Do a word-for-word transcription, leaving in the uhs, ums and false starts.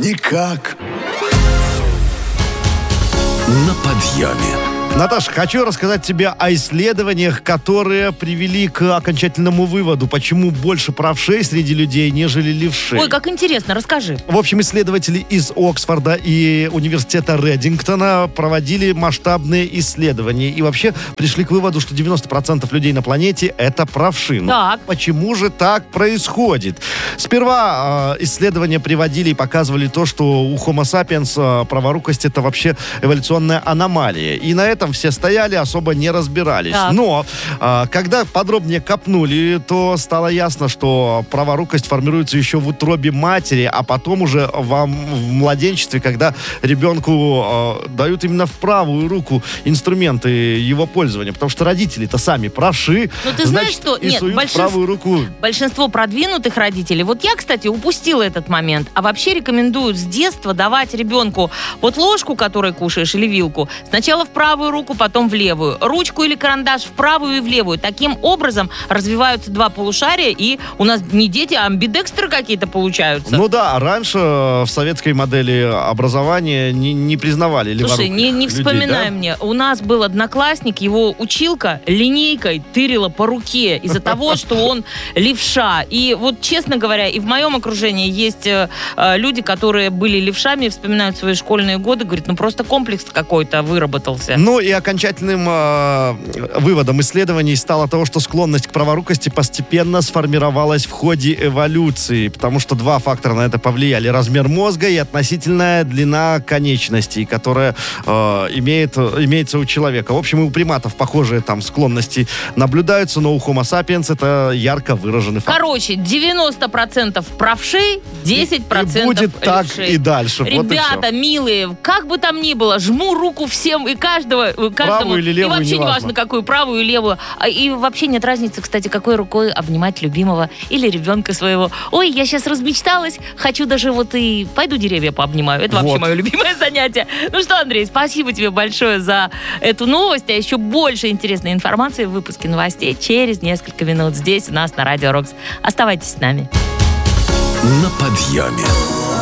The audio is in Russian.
никак. На подъеме. Наташа, хочу рассказать тебе о исследованиях, которые привели к окончательному выводу, почему больше правшей среди людей, нежели левшей. Ой, как интересно, расскажи. В общем, исследователи из Оксфорда и университета Реддингтона проводили масштабные исследования и вообще пришли к выводу, что девяносто процентов людей на планете — это правши. Так. Ну, почему же так происходит? Сперва э, исследования приводили и показывали то, что у Homo sapiens э, праворукость — это вообще эволюционная аномалия. И на этом все стояли, особо не разбирались. Так. Но а, когда подробнее копнули, то стало ясно, что праворукость формируется еще в утробе матери, а потом уже вам в младенчестве, когда ребенку а, дают именно в правую руку инструменты его пользования. Потому что родители-то сами правши. Ну, ты знаешь, значит, что... и Нет, суют в большинство, правую руку. большинство продвинутых родителей... Вот я, кстати, упустила этот момент. А вообще рекомендуют с детства давать ребенку вот ложку, которой кушаешь, или вилку, сначала в правую руку, потом в левую. Ручку или карандаш в правую и в левую. Таким образом развиваются два полушария, и у нас не дети, а амбидекстры какие-то получаются. Ну да, раньше в советской модели образования не, не признавали леворуких Слушай, не, не вспоминай людей, да? мне. У нас был одноклассник, его училка линейкой тырила по руке из-за того, что он левша. И вот, честно говоря, и в моем окружении есть э, люди, которые были левшами, вспоминают свои школьные годы, говорят, ну просто комплекс какой-то выработался. Ну и окончательным э, выводом исследований стало того, что склонность к праворукости постепенно сформировалась в ходе эволюции, потому что два фактора на это повлияли: размер мозга и относительная длина конечностей, которая э, имеет, имеется у человека. В общем, и у приматов похожие там склонности наблюдаются, но у Homo sapiens это ярко выраженный факт. Короче, девяносто процентов правшей, десять процентов и будет так левшей. и дальше. Ребята, вот и милые, как бы там ни было, жму руку всем и каждого, каждому. Правую или левую, и вообще не неважно. важно, какую, правую или левую. А, и вообще нет разницы, кстати, какой рукой обнимать любимого или ребенка своего. Ой, я сейчас размечталась, хочу даже вот и пойду деревья пообнимаю. Это вообще Вот. мое любимое занятие. Ну что, Андрей, спасибо тебе большое за эту новость. А еще больше интересной информации в выпуске новостей через несколько минут здесь у нас на Радио Рокс. Оставайтесь с нами. На подъеме.